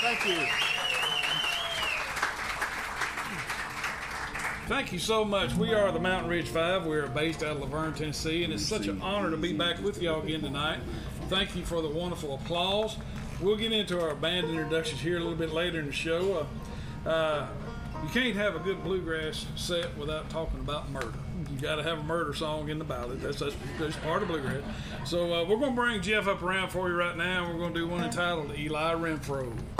Thank you. Thank you so much. We are the Mountain Ridge Five. We're based out of Laverne, Tennessee, and it's such an honor to be back with y'all again tonight. Thank you for the wonderful applause. We'll get into our band introductions here a little bit later in the show. You can't have a good bluegrass set without talking about murder. You got to have a murder song in the ballad. That's part of bluegrass. So we're going to bring Jeff up around for you right now. We're going to do one entitled Eli Renfro.